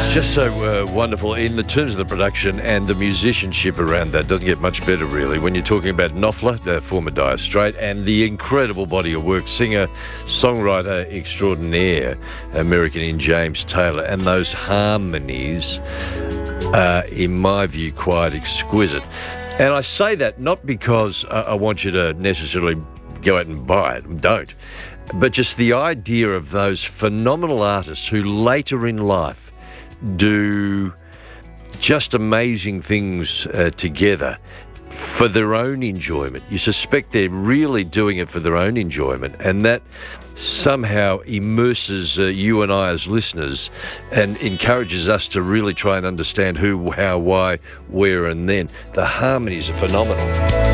It's just so wonderful in the terms of the production and the musicianship around that. Doesn't get much better, really, when you're talking about Knopfler, former Dire Straits, and the incredible body of work, singer, songwriter extraordinaire, American in James Taylor, and those harmonies are, in my view, quite exquisite. And I say that not because I want you to necessarily go out and buy it, don't, but just the idea of those phenomenal artists who later in life do just amazing things together for their own enjoyment. You suspect they're really doing it for their own enjoyment, and that somehow immerses you and I as listeners and encourages us to really try and understand who, how, why, where, and then. The harmonies are phenomenal.